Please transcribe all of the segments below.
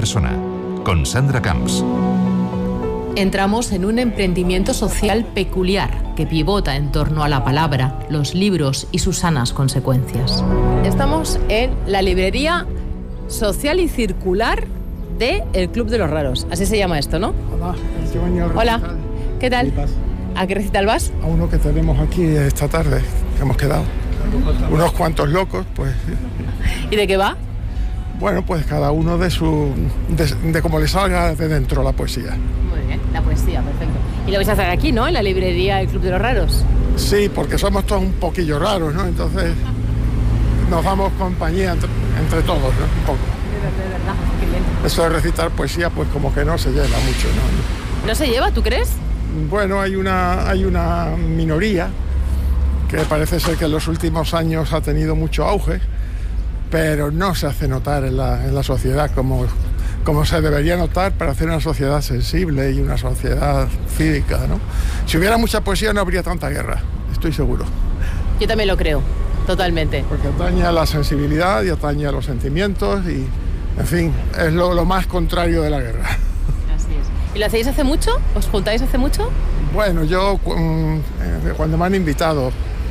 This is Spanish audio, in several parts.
persona, con Sandra Camps. Entramos en un emprendimiento social peculiar que pivota en torno a la palabra, los libros y sus sanas consecuencias. Estamos en la librería social y circular de El Club de los Raros. Así se llama esto, ¿no? Hola, yo venía a recitar. Hola, ¿qué tal? ¿A qué recital vas? A uno que tenemos aquí esta tarde, que hemos quedado. Unos cuantos locos, pues. ¿Y de qué va? Bueno, pues cada uno de cómo le salga de dentro la poesía. Muy bien, la poesía, perfecto. Y lo vais a hacer aquí, ¿no? En la librería El Club de los Raros. Sí, porque somos todos un poquillo raros, ¿no? Entonces nos damos compañía entre todos, ¿no? Un poco. De verdad, qué bien. Eso de recitar poesía, pues como que no se lleva mucho, ¿no? ¿No se lleva, tú crees? Bueno, hay una minoría que parece ser que en los últimos años ha tenido mucho auge, pero no se hace notar en la sociedad como se debería notar para hacer una sociedad sensible y una sociedad cívica, ¿no? Si hubiera mucha poesía no habría tanta guerra, estoy seguro. Yo también lo creo, totalmente. Porque atañe a la sensibilidad y atañe a los sentimientos y, en fin, es lo más contrario de la guerra. Así es. ¿Y lo hacéis hace mucho? ¿Os juntáis hace mucho? Bueno, yo cuando me han invitado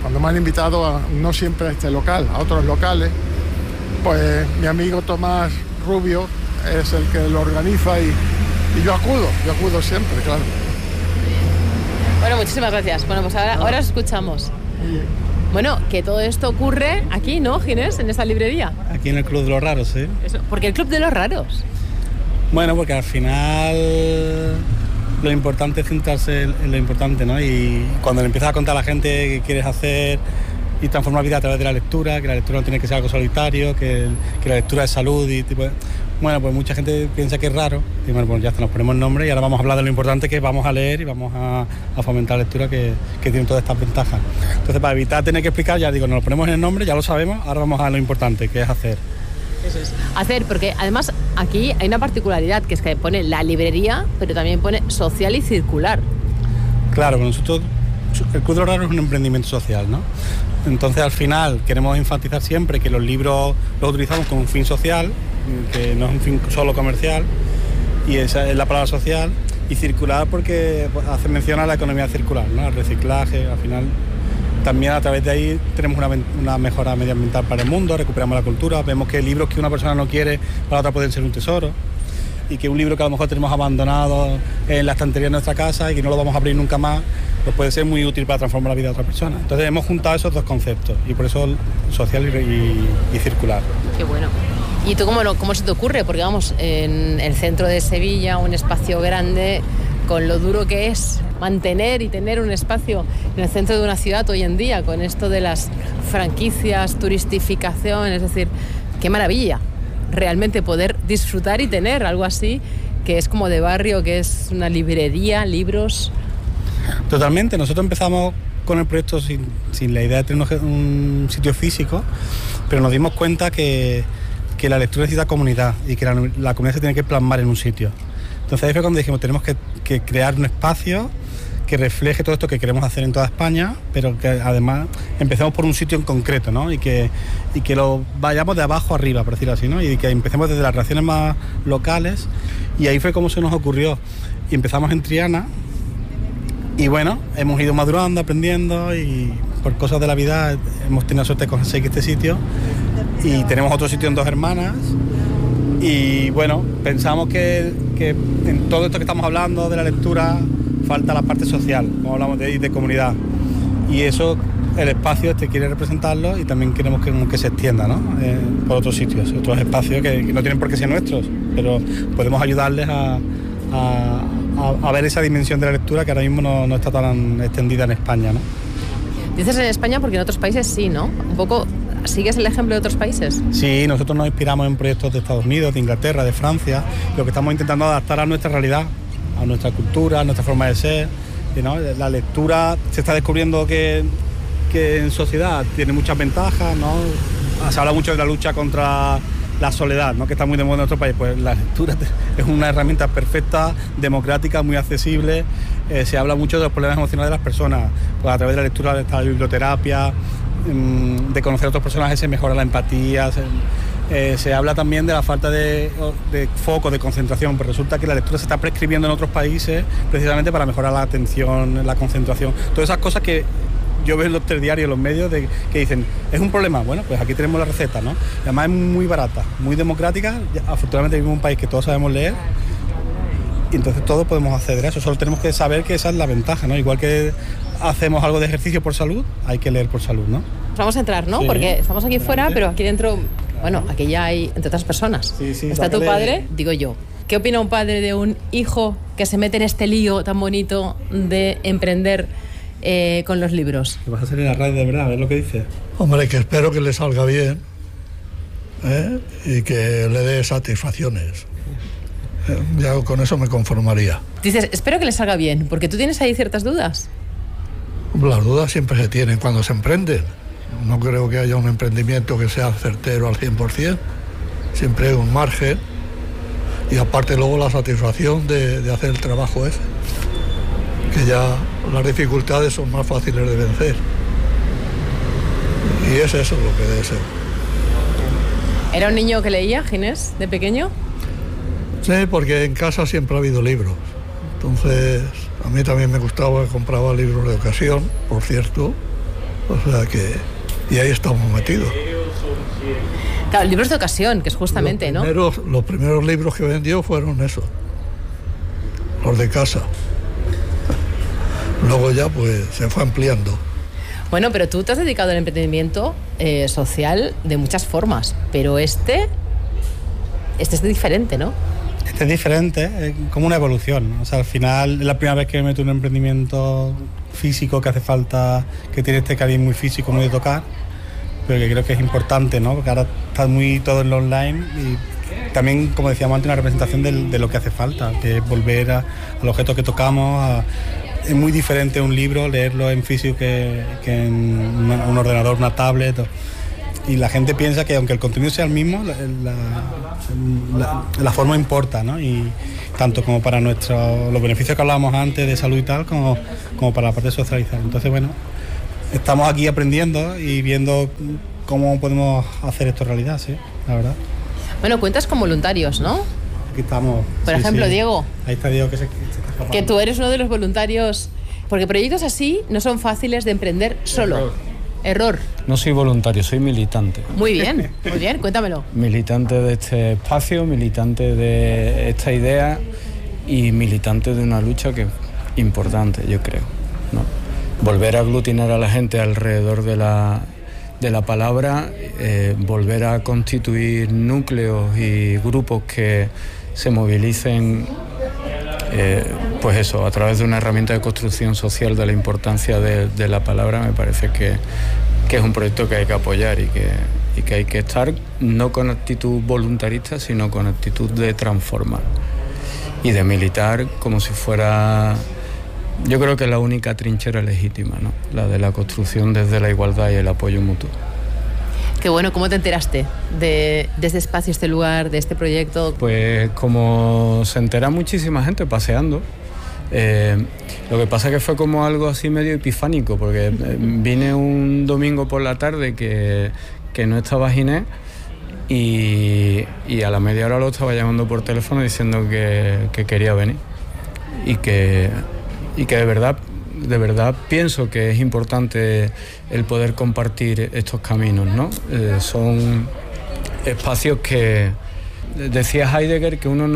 no siempre a este local, a otros locales, pues mi amigo Tomás Rubio es el que lo organiza y yo acudo siempre, claro. Bueno, muchísimas gracias. Bueno, pues ahora os escuchamos. Bueno, que todo esto ocurre aquí, ¿no, Ginés? En esta librería. Aquí en el Club de los Raros, sí. Eso, ¿por qué el Club de los Raros? Bueno, porque al final lo importante es centrarse en lo importante, ¿no? Y cuando le empiezas a contar a la gente qué quieres hacer y transformar la vida a través de la lectura, que la lectura no tiene que ser algo solitario, que la lectura es salud y tipo... Bueno, pues mucha gente piensa que es raro y bueno, pues ya está, nos ponemos el nombre y ahora vamos a hablar de lo importante que vamos a leer y vamos a fomentar la lectura que tiene todas estas ventajas. Entonces, para evitar tener que explicar, ya digo, nos lo ponemos en el nombre, ya lo sabemos, ahora vamos a lo importante, que es hacer. Eso es. Hacer, porque además aquí hay una particularidad, que es que pone la librería, pero también pone social y circular. Claro, nosotros, el Club de los Raros es un emprendimiento social, ¿no? Entonces, al final, queremos enfatizar siempre que los libros los utilizamos con un fin social, que no es un fin solo comercial, y esa es la palabra social, y circular porque hace mención a la economía circular, ¿no? Al reciclaje, al final. También a través de ahí tenemos una mejora medioambiental para el mundo, recuperamos la cultura, vemos que libros que una persona no quiere, para otra pueden ser un tesoro, y que un libro que a lo mejor tenemos abandonado en la estantería de nuestra casa y que no lo vamos a abrir nunca más, pues puede ser muy útil para transformar la vida de otra persona. Entonces hemos juntado esos dos conceptos, y por eso social y circular. Qué bueno. ¿Y tú cómo se te ocurre? Porque vamos, en el centro de Sevilla, un espacio grande, con lo duro que es mantener y tener un espacio en el centro de una ciudad hoy en día, con esto de las franquicias, turistificación, es decir, qué maravilla realmente poder disfrutar y tener algo así, que es como de barrio, que es una librería, libros. Totalmente, nosotros empezamos con el proyecto sin la idea de tener un sitio físico, pero nos dimos cuenta que la lectura necesita comunidad y que la comunidad se tiene que plasmar en un sitio. Entonces ahí fue cuando dijimos, tenemos que crear un espacio que refleje todo esto que queremos hacer en toda España, pero que además empecemos por un sitio en concreto, ¿no? Y que lo vayamos de abajo arriba, por decirlo así, ¿no? Y que empecemos desde las reacciones más locales, y ahí fue como se nos ocurrió. Y empezamos en Triana, y bueno, hemos ido madurando, aprendiendo, y por cosas de la vida hemos tenido suerte de conseguir este sitio, y tenemos otro sitio en Dos Hermanas. Y bueno, pensamos que en todo esto que estamos hablando de la lectura falta la parte social, como hablamos de comunidad, y eso el espacio quiere representarlo, y también queremos que se extienda, ¿no? Por otros sitios, otros espacios que no tienen por qué ser nuestros, pero podemos ayudarles a ver esa dimensión de la lectura que ahora mismo no está tan extendida en España, ¿no? Dices en España porque en otros países sí, ¿no? Un poco. ¿Sigues el ejemplo de otros países? Sí, nosotros nos inspiramos en proyectos de Estados Unidos, de Inglaterra, de Francia. Lo que estamos intentando adaptar a nuestra realidad, a nuestra cultura, a nuestra forma de ser, ¿no? La lectura se está descubriendo que en sociedad tiene muchas ventajas, ¿no? Se habla mucho de la lucha contra la soledad, ¿no? Que está muy de moda en nuestro país. Pues la lectura es una herramienta perfecta, democrática, muy accesible. Se habla mucho de los problemas emocionales de las personas, pues a través de la lectura, de la biblioterapia, de conocer a otros personajes se mejora la empatía, Se habla también de la falta de foco, de concentración, pero resulta que la lectura se está prescribiendo en otros países precisamente para mejorar la atención, la concentración, todas esas cosas que yo veo en los telediarios, en los medios, que dicen, ¿es un problema? Bueno, pues aquí tenemos la receta, ¿no? Y además es muy barata, muy democrática. Afortunadamente vivimos en un país que todos sabemos leer y entonces todos podemos acceder a eso. Solo tenemos que saber que esa es la ventaja, ¿no? Igual que hacemos algo de ejercicio por salud, hay que leer por salud, ¿no? Vamos a entrar, ¿no? Sí, porque estamos aquí fuera, pero aquí dentro, bueno, aquí ya hay, entre otras personas. Sí, está tu padre, digo yo. ¿Qué opina un padre de un hijo que se mete en este lío tan bonito de emprender con los libros? ¿Qué vas a hacer en la radio de verdad? A ver lo que dice. Hombre, que espero que le salga bien, y que le dé satisfacciones. Ya con eso me conformaría. Dices, espero que le salga bien, porque tú tienes ahí ciertas dudas. Las dudas siempre se tienen cuando se emprenden. No creo que haya un emprendimiento que sea certero al 100%. Siempre hay un margen. Y aparte luego la satisfacción de hacer el trabajo ese. Que ya las dificultades son más fáciles de vencer. Y es eso lo que debe ser. ¿Era un niño que leía, Ginés, de pequeño? Sí, porque en casa siempre ha habido libros. Entonces, a mí también me gustaba, compraba libros de ocasión, por cierto. O sea que... Y ahí estamos metidos. Claro, libros de ocasión, que es justamente, los primeros libros que vendió fueron esos. Los de casa. Luego ya, pues, se fue ampliando. Bueno, pero tú te has dedicado al emprendimiento social de muchas formas, pero este es diferente, ¿no? Este es diferente, es como una evolución. O sea, al final es la primera vez que me meto en un emprendimiento físico que hace falta, que tiene este cariz muy físico, muy de tocar, pero que creo que es importante, ¿no? Porque ahora está muy todo en lo online y también, como decíamos antes, una representación de lo que hace falta, que es volver al objeto que tocamos. Es muy diferente un libro, leerlo en físico que en un ordenador, una tablet. Y la gente piensa que aunque el contenido sea el mismo, la forma importa, ¿no? Y tanto como para los beneficios que hablábamos antes de salud y tal, como para la parte de socializar. Entonces, bueno, estamos aquí aprendiendo y viendo cómo podemos hacer esto realidad, sí, la verdad. Bueno, cuentas con voluntarios, ¿no? Aquí estamos. Por ejemplo, sí. Diego. Ahí está Diego que se está escapando. Que tú eres uno de los voluntarios, porque proyectos así no son fáciles de emprender solo. Error. No soy voluntario, soy militante. Muy bien, cuéntamelo. Militante de este espacio, militante de esta idea y militante de una lucha que es importante, yo creo, ¿no? Volver a aglutinar a la gente alrededor de la palabra, volver a constituir núcleos y grupos que se movilicen, pues eso, a través de una herramienta de construcción social de la importancia de la palabra, me parece que es un proyecto que hay que apoyar y que hay que estar no con actitud voluntarista, sino con actitud de transformar y de militar como si fuera, yo creo que es la única trinchera legítima, ¿no? La de la construcción desde la igualdad y el apoyo mutuo. Qué bueno, ¿cómo te enteraste de este espacio, este lugar, de este proyecto? Pues como se entera muchísima gente paseando. Lo que pasa es que fue como algo así medio epifánico, porque vine un domingo por la tarde que no estaba Ginés y a la media hora lo estaba llamando por teléfono diciendo que quería venir y que de verdad pienso que es importante el poder compartir estos caminos, ¿no? Son espacios que decía Heidegger que uno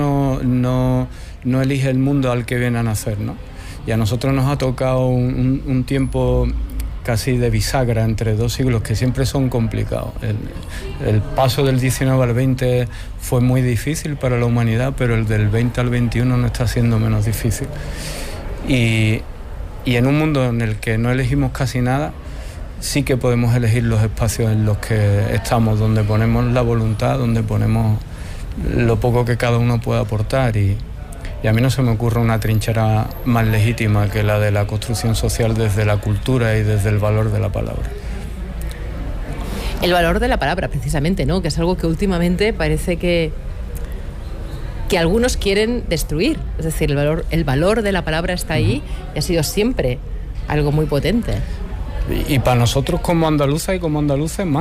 no elige el mundo al que viene a nacer, ¿no? Y a nosotros nos ha tocado un tiempo casi de bisagra entre dos siglos que siempre son complicados. El paso del 19 al 20 fue muy difícil para la humanidad, pero el del 20 al 21 no está siendo menos difícil. Y en un mundo en el que no elegimos casi nada, sí que podemos elegir los espacios en los que estamos, donde ponemos la voluntad, donde ponemos lo poco que cada uno puede aportar. Y a mí no se me ocurre una trinchera más legítima que la de la construcción social desde la cultura y desde el valor de la palabra. El valor de la palabra, precisamente, ¿no? Que es algo que últimamente parece que algunos quieren destruir. Es decir, el valor de la palabra está ahí y ha sido siempre algo muy potente. Y para nosotros como andaluzas y como andaluces más,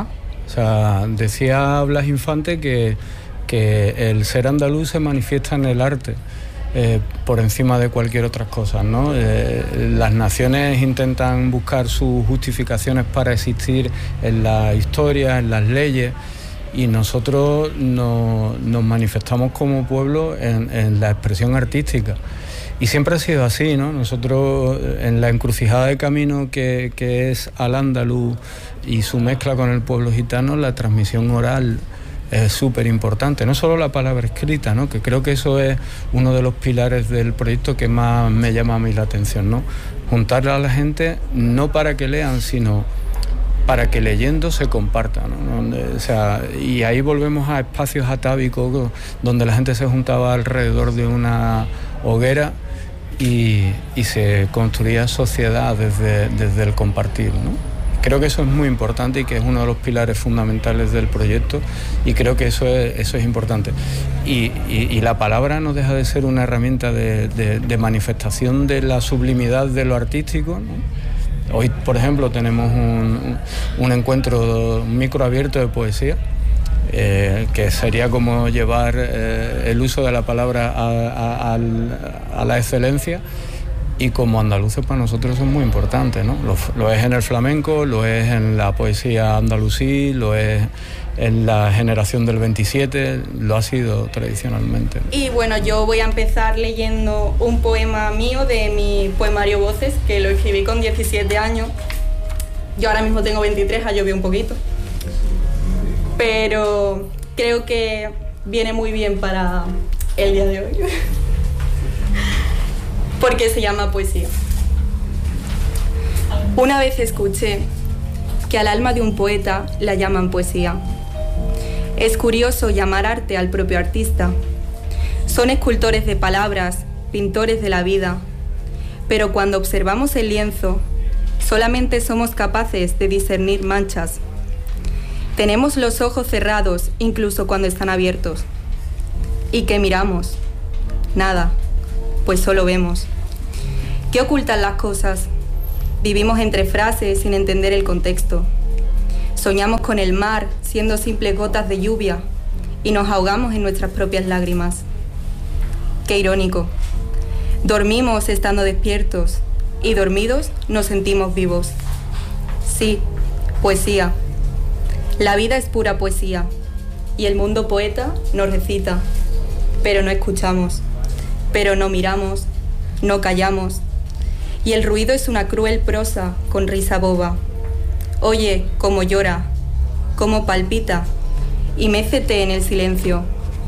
O sea, decía Blas Infante que el ser andaluz se manifiesta en el arte por encima de cualquier otra cosa, ¿no? Las naciones intentan buscar sus justificaciones para existir en la historia, en las leyes, y nosotros nos manifestamos como pueblo en la expresión artística. Y siempre ha sido así, ¿no? Nosotros, en la encrucijada de camino que es Al-Ándalus y su mezcla con el pueblo gitano, la transmisión oral es súper importante. No solo la palabra escrita, ¿no? Que creo que eso es uno de los pilares del proyecto que más me llama a mí la atención, ¿no? Juntar a la gente no para que lean, sino para que leyendo se comparta, ¿no? O sea, y ahí volvemos a espacios atávicos donde la gente se juntaba alrededor de una hoguera y se construía sociedad desde el compartir, ¿no? Creo que eso es muy importante y que es uno de los pilares fundamentales del proyecto, y creo que eso es importante. Y la palabra no deja de ser una herramienta de manifestación de la sublimidad de lo artístico, ¿no? Hoy, por ejemplo, tenemos un encuentro, un micro abierto de poesía, que sería como llevar el uso de la palabra a la excelencia, y como andaluces para nosotros es muy importante, ¿no? Lo es en el flamenco, lo es en la poesía andalusí, lo es en la generación del 27, lo ha sido tradicionalmente. Y bueno, yo voy a empezar leyendo un poema mío de mi poemario Voces, que lo escribí con 17 años. Yo ahora mismo tengo 23, ha llovido un poquito. Pero creo que viene muy bien para el día de hoy. Porque se llama Poesía. Una vez escuché que al alma de un poeta la llaman poesía. Es curioso llamar arte al propio artista. Son escultores de palabras, pintores de la vida. Pero cuando observamos el lienzo, solamente somos capaces de discernir manchas. Tenemos los ojos cerrados incluso cuando están abiertos. ¿Y qué miramos? Nada, pues solo vemos. ¿Qué ocultan las cosas? Vivimos entre frases sin entender el contexto. Soñamos con el mar siendo simples gotas de lluvia y nos ahogamos en nuestras propias lágrimas. Qué irónico. Dormimos estando despiertos y dormidos nos sentimos vivos. Sí, poesía. La vida es pura poesía y el mundo poeta nos recita, pero no escuchamos, pero no miramos, no callamos. Y el ruido es una cruel prosa con risa boba. Oye, cómo llora, cómo palpita, y mécete en el silencio.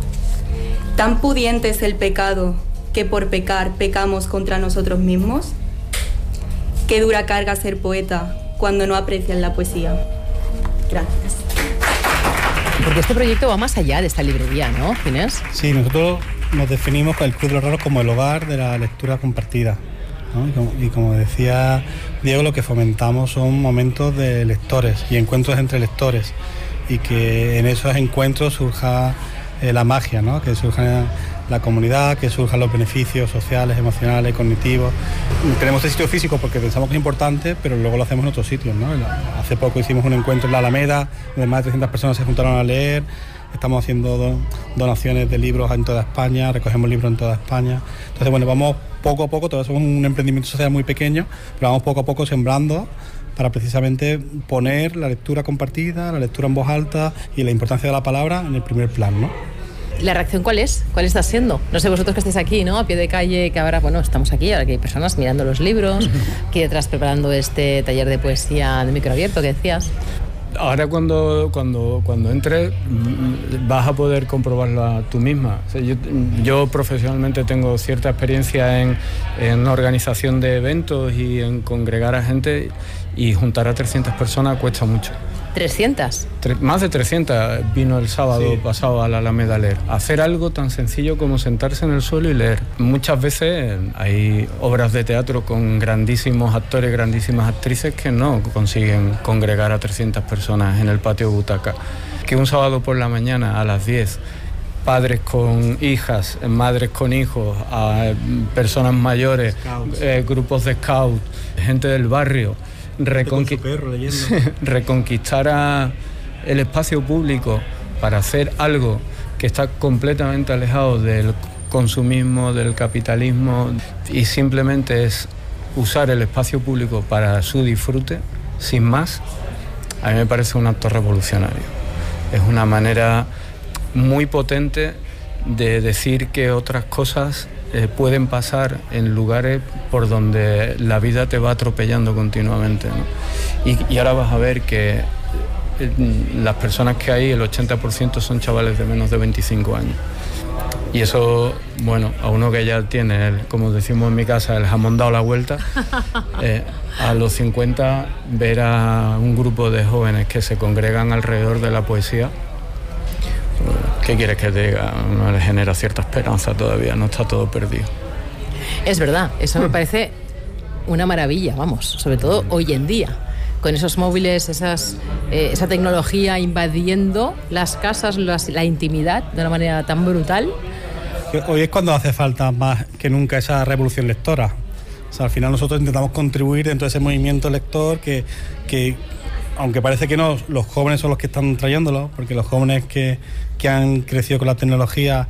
¿Tan pudiente es el pecado que por pecar pecamos contra nosotros mismos? Qué dura carga ser poeta cuando no aprecian la poesía. Gracias. Porque este proyecto va más allá de esta librería, ¿no, Ginés? Sí, nosotros nos definimos con el Club de los Raros como el hogar de la lectura compartida, ¿no? Y como decía Diego, lo que fomentamos son momentos de lectores y encuentros entre lectores, y que en esos encuentros surja la magia, ¿no? Que surja la comunidad, que surjan los beneficios sociales, emocionales, cognitivos. Tenemos este sitio físico porque pensamos que es importante, pero luego lo hacemos en otros sitios, ¿no? Hace poco hicimos un encuentro en la Alameda, donde más de 300 personas se juntaron a leer. Estamos haciendo donaciones de libros en toda España, recogemos libros en toda España. Entonces, bueno, vamos poco a poco, todos somos un emprendimiento social muy pequeño, pero vamos poco a poco sembrando para precisamente poner la lectura compartida, la lectura en voz alta y la importancia de la palabra en el primer plan, ¿no? ¿La reacción cuál es? ¿Cuál está siendo? No sé, vosotros que estáis aquí, ¿no? A pie de calle, que ahora, bueno, estamos aquí, ahora que hay personas mirando los libros, aquí detrás preparando este taller de poesía de microabierto que decías. Ahora cuando entres vas a poder comprobarlo tú misma. O sea, yo profesionalmente tengo cierta experiencia en organización de eventos y en congregar a gente, y juntar a 300 personas cuesta mucho. ¿300? Más de 300 vino el sábado pasado a la Alameda a leer. Hacer algo tan sencillo como sentarse en el suelo y leer. Muchas veces hay obras de teatro con grandísimos actores, grandísimas actrices que no consiguen congregar a 300 personas en el patio butaca. Que un sábado por la mañana a las 10, padres con hijas, madres con hijos, personas mayores, grupos de scout, gente del barrio, reconquistar el espacio público para hacer algo que está completamente alejado del consumismo, del capitalismo, y simplemente es usar el espacio público para su disfrute, sin más, a mí me parece un acto revolucionario. Es una manera muy potente de decir que otras cosas pueden pasar en lugares por donde la vida te va atropellando continuamente, ¿no? Y ahora vas a ver que las personas que hay, el 80% son chavales de menos de 25 años. Y eso, bueno, a uno que ya tiene, como decimos en mi casa, el jamón dado la vuelta, a los 50 ver a un grupo de jóvenes que se congregan alrededor de la poesía, ¿qué quieres que te diga? No le genera cierta esperanza todavía, no está todo perdido. Es verdad, eso me parece una maravilla, vamos, sobre todo hoy en día, con esos móviles, esa tecnología invadiendo las casas, la intimidad de una manera tan brutal. Hoy es cuando hace falta más que nunca esa revolución lectora. O sea, al final nosotros intentamos contribuir dentro de ese movimiento lector que aunque parece que no, los jóvenes son los que están trayéndolo, porque los jóvenes que han crecido con la tecnología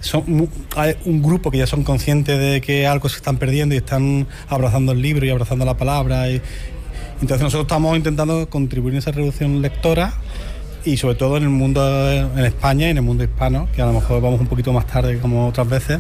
hay un grupo que ya son conscientes de que algo se están perdiendo y están abrazando el libro y abrazando la palabra. Entonces nosotros estamos intentando contribuir en esa revolución lectora, y sobre todo en el mundo, en España y en el mundo hispano, que a lo mejor vamos un poquito más tarde como otras veces,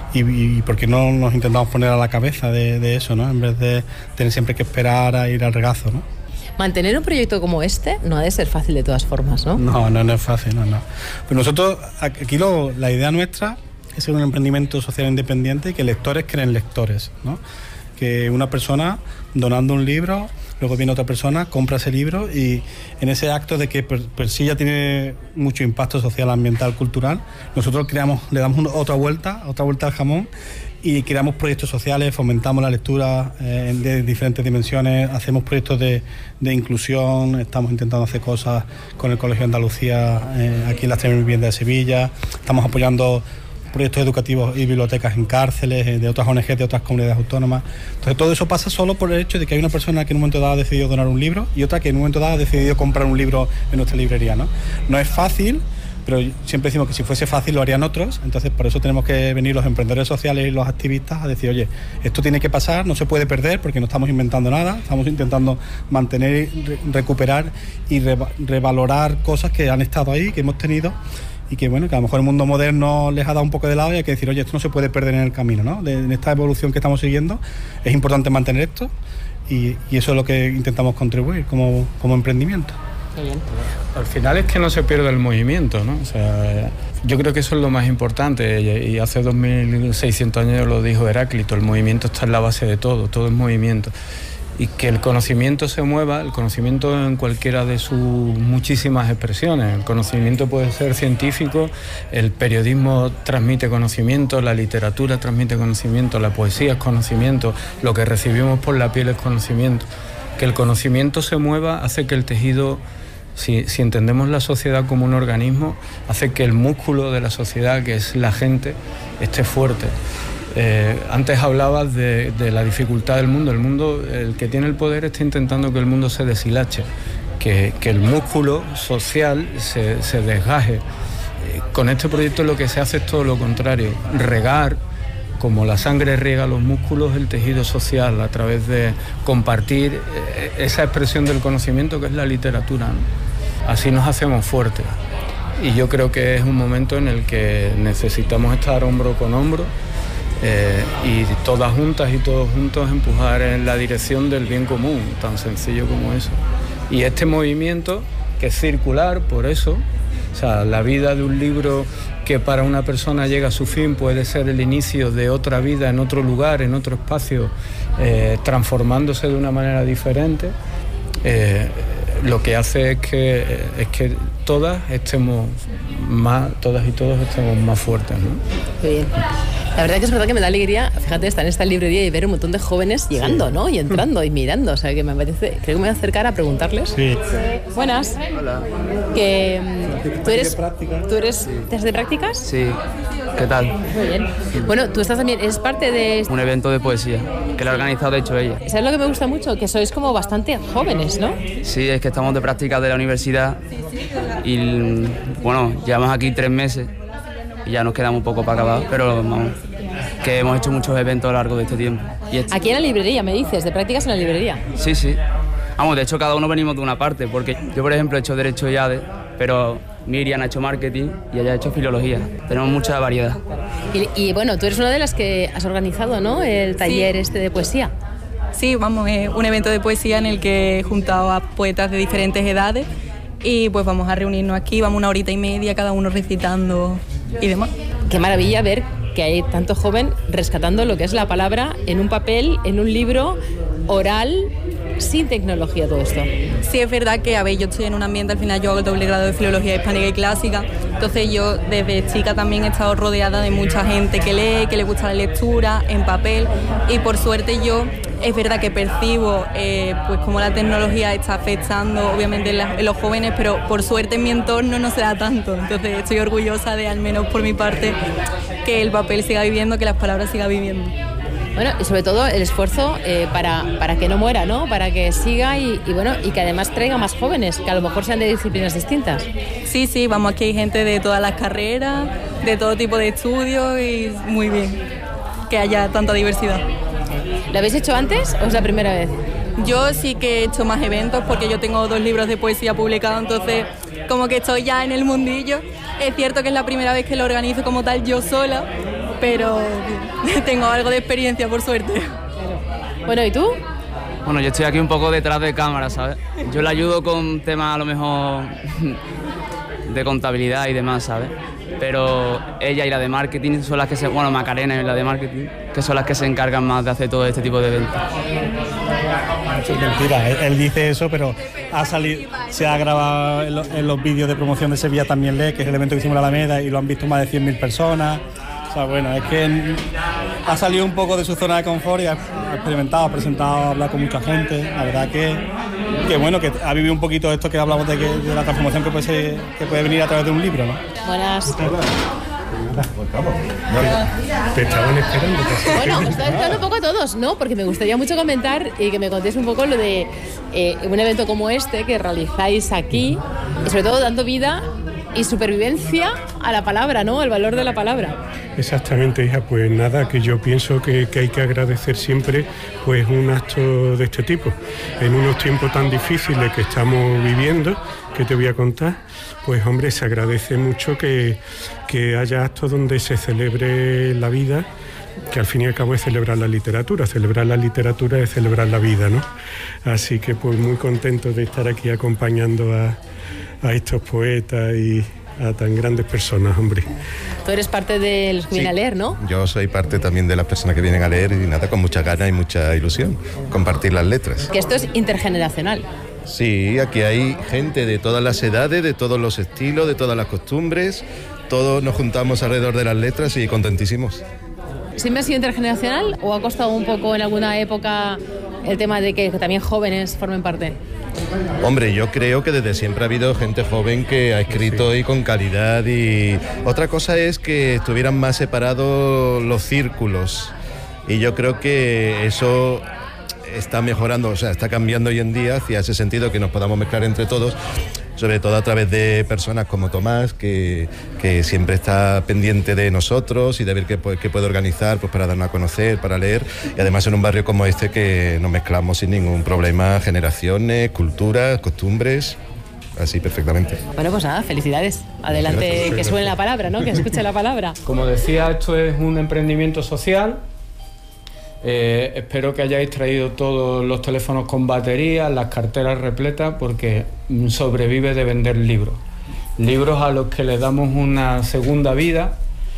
y porque no nos intentamos poner a la cabeza de eso, ¿no? En vez de tener siempre que esperar a ir al regazo, ¿no? Mantener un proyecto como este no ha de ser fácil de todas formas, ¿no? No es fácil, no. Pues nosotros, aquí la idea nuestra es ser un emprendimiento social independiente y que lectores creen lectores, ¿no? Que una persona donando un libro, luego viene otra persona, compra ese libro, y en ese acto de que per sí ya tiene mucho impacto social, ambiental, cultural, nosotros le damos otra vuelta al jamón, y creamos proyectos sociales, fomentamos la lectura de diferentes dimensiones, hacemos proyectos de inclusión, estamos intentando hacer cosas con el Colegio de Andalucía aquí en las 3.000 viviendas de Sevilla, estamos apoyando proyectos educativos y bibliotecas en cárceles, de otras ONG, de otras comunidades autónomas. Entonces todo eso pasa solo por el hecho de que hay una persona que en un momento dado ha decidido donar un libro y otra que en un momento dado ha decidido comprar un libro en nuestra librería, ¿no? No es fácil, pero siempre decimos que si fuese fácil lo harían otros, entonces por eso tenemos que venir los emprendedores sociales y los activistas a decir, oye, esto tiene que pasar, no se puede perder porque no estamos inventando nada, estamos intentando mantener, recuperar y revalorar cosas que han estado ahí, que hemos tenido, y que bueno, que a lo mejor el mundo moderno les ha dado un poco de lado y hay que decir, oye, esto no se puede perder en el camino, ¿no? En esta evolución que estamos siguiendo es importante mantener esto, y eso es lo que intentamos contribuir como emprendimiento. Qué bien. Al final es que no se pierda el movimiento, ¿no? O sea, yo creo que eso es lo más importante, y hace 2600 años lo dijo Heráclito, el movimiento está en la base de todo es movimiento. Y que el conocimiento se mueva, el conocimiento en cualquiera de sus muchísimas expresiones. El conocimiento puede ser científico, el periodismo transmite conocimiento, la literatura transmite conocimiento, la poesía es conocimiento, lo que recibimos por la piel es conocimiento. Que el conocimiento se mueva hace que el tejido, si entendemos la sociedad como un organismo, hace que el músculo de la sociedad, que es la gente, esté fuerte. Antes hablabas de la dificultad del mundo. El mundo, el que tiene el poder, está intentando que el mundo se deshilache, que el músculo social se desgaje. Con este proyecto lo que se hace es todo lo contrario, regar, como la sangre riega los músculos, el tejido social, a través de compartir esa expresión del conocimiento que es la literatura, ¿no? Así nos hacemos fuertes. Y yo creo que es un momento en el que necesitamos estar hombro con hombro, y todas juntas y todos juntos empujar en la dirección del bien común, tan sencillo como eso. Y este movimiento, que es circular, por eso, o sea, la vida de un libro que para una persona llega a su fin puede ser el inicio de otra vida en otro lugar, en otro espacio, transformándose de una manera diferente. Lo que hace es que todas y todos estemos más fuertes, ¿no? Qué bien. La verdad que es verdad que me da alegría, fíjate, estar en esta librería y ver un montón de jóvenes llegando, sí, ¿no? Y entrando y mirando, o sea, que me apetece, creo que me voy a acercar a preguntarles. Sí. Buenas. Hola. Que ¿tú eres de prácticas? Sí. ¿Qué tal? Muy bien. Bueno, tú estás también, eres parte de un evento de poesía que lo ha organizado de hecho ella. ¿Sabes lo que me gusta mucho? Que sois como bastante jóvenes, ¿no? Sí, es que estamos de práctica de la universidad Y bueno, llevamos aquí 3 meses y ya nos quedamos un poco para acabar, pero vamos, que hemos hecho muchos eventos a lo largo de este tiempo. Aquí en la librería, me dices, de prácticas en la librería. Sí, sí. Vamos, de hecho cada uno venimos de una parte, porque yo por ejemplo he hecho Derecho y ADE, pero Miriam ha hecho Marketing y ella ha hecho Filología. Tenemos mucha variedad. Y bueno, tú eres una de las que has organizado, ¿no?, el taller de poesía. Sí, vamos, es un evento de poesía en el que he juntado a poetas de diferentes edades y pues vamos a reunirnos aquí, vamos 1 horita y media cada uno recitando y demás. Qué maravilla ver que hay tanto joven rescatando lo que es la palabra en un papel, en un libro oral, sin tecnología, todo esto. Sí, es verdad que, a ver, yo estoy en un ambiente, al final yo hago el doble grado de Filología Hispánica y Clásica, entonces yo desde chica también he estado rodeada de mucha gente que lee, que le gusta la lectura, en papel, y por suerte yo, es verdad que percibo pues cómo la tecnología está afectando obviamente en los jóvenes, pero por suerte en mi entorno no se da tanto, entonces estoy orgullosa de, al menos por mi parte, que el papel siga viviendo, que las palabras sigan viviendo. Bueno, y sobre todo el esfuerzo para que no muera, ¿no?, para que siga y bueno, y que además traiga más jóvenes, que a lo mejor sean de disciplinas distintas. Sí, vamos, aquí hay gente de todas las carreras, de todo tipo de estudios y muy bien que haya tanta diversidad. ¿Lo habéis hecho antes o es la primera vez? Yo sí que he hecho más eventos porque yo tengo 2 libros de poesía publicados, entonces como que estoy ya en el mundillo. Es cierto que es la primera vez que lo organizo como tal yo sola, pero tengo algo de experiencia, por suerte. Bueno, ¿y tú? Bueno, yo estoy aquí un poco detrás de cámara, ¿sabes? Yo le ayudo con temas a lo mejor de contabilidad y demás, ¿sabes? Pero ella y la de marketing son las que bueno, Macarena y la de marketing, que son las que se encargan más de hacer todo este tipo de eventos. Es mentira, él dice eso, pero se ha grabado en los vídeos de promoción de Sevilla También Lee, que es el evento que hicimos en la Alameda, y lo han visto más de 100.000 personas. O sea, bueno, es que ha salido un poco de su zona de confort y ha experimentado, ha presentado, ha hablado con mucha gente. La verdad que bueno, que ha vivido un poquito esto que hablamos de la transformación que puede venir a través de un libro, ¿no? Buenas. Te estaban esperando. Bueno, os estaba esperando un poco a todos, ¿no? Porque me gustaría mucho comentar y que me contéis un poco lo de un evento como este que realizáis aquí y sobre todo dando vida y supervivencia a la palabra, ¿no? El valor de la palabra. Exactamente, hija, pues nada, que yo pienso que hay que agradecer siempre pues un acto de este tipo. En unos tiempos tan difíciles que estamos viviendo, que te voy a contar, pues hombre, se agradece mucho que haya actos donde se celebre la vida, que al fin y al cabo es celebrar la literatura es celebrar la vida, ¿no? Así que pues muy contento de estar aquí acompañando a estos poetas y a tan grandes personas, hombre. Tú eres parte de los que vienen a leer, ¿no? Yo soy parte también de las personas que vienen a leer y nada, con mucha ganas y mucha ilusión, compartir las letras. Que esto es intergeneracional. Sí, aquí hay gente de todas las edades, de todos los estilos, de todas las costumbres, todos nos juntamos alrededor de las letras y contentísimos. ¿Siempre ha sido intergeneracional o ha costado un poco en alguna época el tema de que también jóvenes formen parte? Hombre, yo creo que desde siempre ha habido gente joven que ha escrito y con calidad, y otra cosa es que estuvieran más separados los círculos, y yo creo que eso está mejorando, o sea, está cambiando hoy en día hacia ese sentido, que nos podamos mezclar entre todos, sobre todo a través de personas como Tomás, que siempre está pendiente de nosotros y de ver qué puede organizar pues para darnos a conocer, para leer, y además en un barrio como este que nos mezclamos sin ningún problema, generaciones, culturas, costumbres, así perfectamente. Bueno, pues nada, felicidades. Adelante, gracias, que suene la palabra, ¿no? Que escuche la palabra. Como decía, esto es un emprendimiento social. Espero que hayáis traído todos los teléfonos con batería, las carteras repletas, porque sobrevive de vender libros a los que le damos una segunda vida,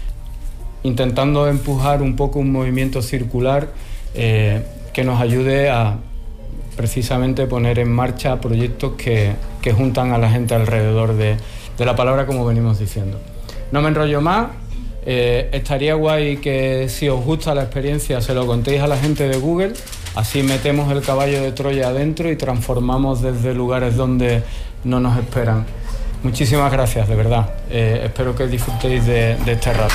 intentando empujar un poco un movimiento circular que nos ayude a precisamente poner en marcha proyectos que juntan a la gente alrededor de la palabra, como venimos diciendo. No me enrollo más. Estaría guay que, si os gusta la experiencia, se lo contéis a la gente de Google, así metemos el caballo de Troya adentro y transformamos desde lugares donde no nos esperan. Muchísimas gracias, de verdad. Espero que disfrutéis de este rato.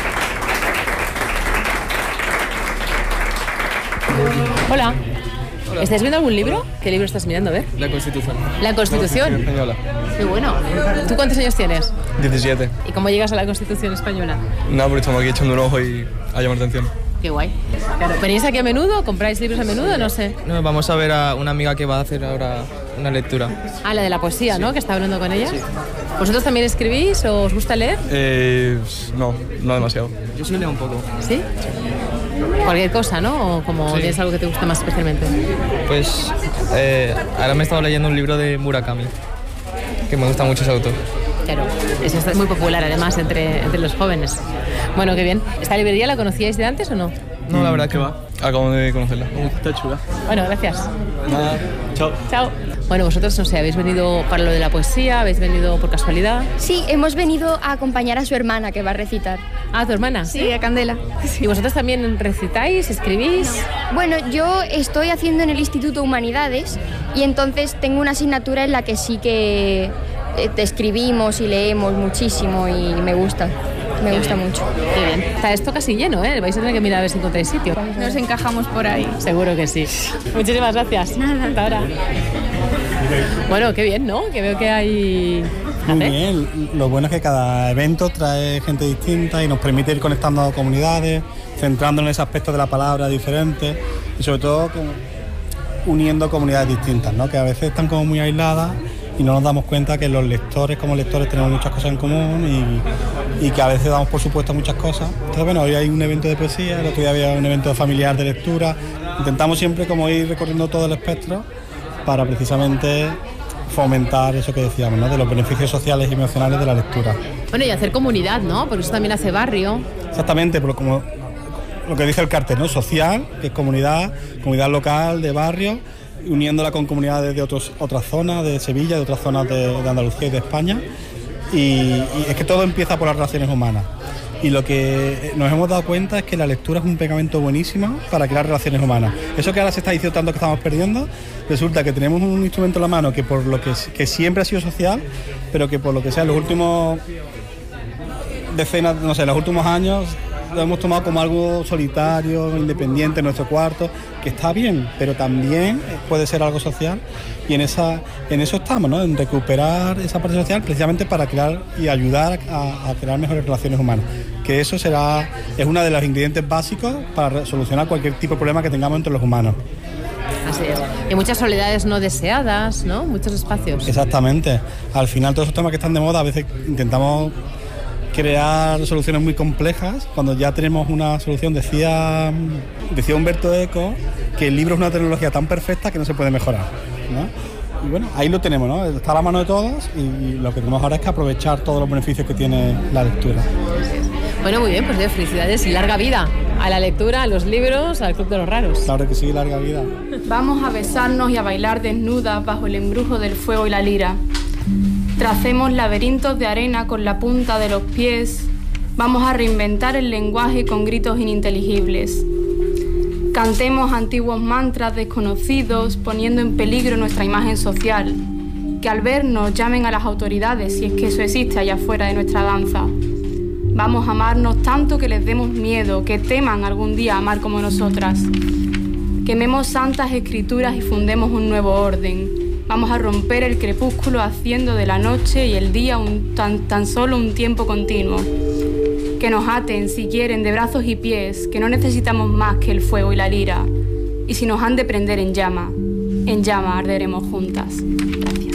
Hola. ¿Estás viendo algún libro? ¿Qué libro estás mirando? A ver. La Constitución. ¿La Constitución? Española. Qué bueno. ¿Tú cuántos años tienes? 17. ¿Y cómo llegas a la Constitución española? No, porque estamos aquí echando un ojo y a llamar la atención. Qué guay. Claro. ¿Venís aquí a menudo? ¿Compráis libros a menudo? No sé. No, vamos a ver a una amiga que va a hacer ahora una lectura. Ah, la de la poesía, ¿no? Que está hablando con ella. Sí. ¿Vosotros también escribís o os gusta leer? No demasiado. Yo sí leo un poco. ¿Sí? Sí. Cualquier cosa, ¿no? ¿O como tienes algo que te gusta más especialmente? Pues ahora me he estado leyendo un libro de Murakami, que me gusta mucho ese autor. Claro, eso es muy popular además entre los jóvenes. Bueno, qué bien. ¿Esta librería la conocíais de antes o no? No, la verdad que va. Acabo de conocerla. Está chula. Bueno, gracias. Nada, chao. Chao. Bueno, vosotros, no sé, ¿habéis venido para lo de la poesía? ¿Habéis venido por casualidad? Sí, hemos venido a acompañar a su hermana que va a recitar. ¿Ah, tu hermana? Sí, a Candela. ¿Y vosotros también recitáis, escribís? Bueno, yo estoy haciendo en el Instituto Humanidades y entonces tengo una asignatura en la que sí que escribimos y leemos muchísimo y me gusta. Me gusta mucho. Qué bien. Está esto casi lleno, ¿eh? Vais a tener que mirar a ver si encontráis sitio. Nos encajamos por ahí. Seguro que sí. Muchísimas gracias. Nada. Hasta ahora. Bueno, qué bien, ¿no? Que veo que hay... Muy bien. Lo bueno es que cada evento trae gente distinta y nos permite ir conectando a comunidades, centrándonos en ese aspecto de la palabra diferente y sobre todo uniendo comunidades distintas, ¿no? Que a veces están como muy aisladas y no nos damos cuenta que los lectores como lectores tenemos muchas cosas en común y que a veces damos por supuesto muchas cosas. Entonces, bueno, hoy hay un evento de poesía, el otro día había un evento familiar de lectura. Intentamos siempre como ir recorriendo todo el espectro para precisamente fomentar eso que decíamos, ¿no? De los beneficios sociales y emocionales de la lectura. Bueno, y hacer comunidad, ¿no? Porque eso también hace barrio. Exactamente, pero como lo que dice el cartel, ¿no? Social, que es comunidad local, de barrio, uniéndola con comunidades de otras zonas de Sevilla, de otras zonas de Andalucía y de España. Y es que todo empieza por las relaciones humanas. Y lo que nos hemos dado cuenta es que la lectura es un pegamento buenísimo para crear relaciones humanas. Eso que ahora se está diciendo tanto que estamos perdiendo, resulta que tenemos un instrumento en la mano que por lo que siempre ha sido social, pero que por lo que sea en los últimos los últimos años lo hemos tomado como algo solitario, independiente en nuestro cuarto, que está bien, pero también puede ser algo social y en eso estamos, ¿no? En recuperar esa parte social precisamente para crear y ayudar a crear mejores relaciones humanas, que eso es uno de los ingredientes básicos para solucionar cualquier tipo de problema que tengamos entre los humanos. Así es. Y muchas soledades no deseadas, ¿no? Muchos espacios. Exactamente. Al final todos esos temas que están de moda a veces intentamos crear soluciones muy complejas cuando ya tenemos una solución. Decía Humberto Eco que el libro es una tecnología tan perfecta que no se puede mejorar, ¿no? Y bueno, ahí lo tenemos, ¿no? Está a la mano de todos y lo que tenemos ahora es que aprovechar todos los beneficios que tiene la lectura. Bueno, muy bien, pues felicidades y larga vida a la lectura, a los libros, al Club de los Raros. Claro que sí, larga vida. Vamos a besarnos y a bailar desnudas bajo el embrujo del fuego y la lira. Tracemos laberintos de arena con la punta de los pies. Vamos a reinventar el lenguaje con gritos ininteligibles. Cantemos antiguos mantras desconocidos, poniendo en peligro nuestra imagen social. Que al vernos llamen a las autoridades, si es que eso existe allá afuera de nuestra danza. Vamos a amarnos tanto que les demos miedo, que teman algún día amar como nosotras. Quememos santas escrituras y fundemos un nuevo orden. Vamos a romper el crepúsculo haciendo de la noche y el día tan solo un tiempo continuo. Que nos aten, si quieren, de brazos y pies, que no necesitamos más que el fuego y la lira. Y si nos han de prender en llama arderemos juntas. Gracias.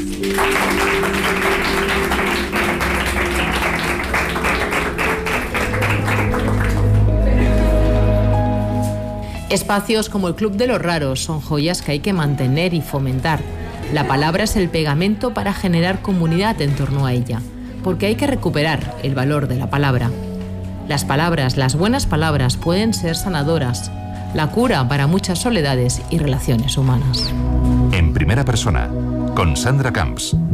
Espacios como el Club de los Raros son joyas que hay que mantener y fomentar. La palabra es el pegamento para generar comunidad en torno a ella, porque hay que recuperar el valor de la palabra. Las palabras, las buenas palabras, pueden ser sanadoras, la cura para muchas soledades y relaciones humanas. En primera persona, con Sandra Camps.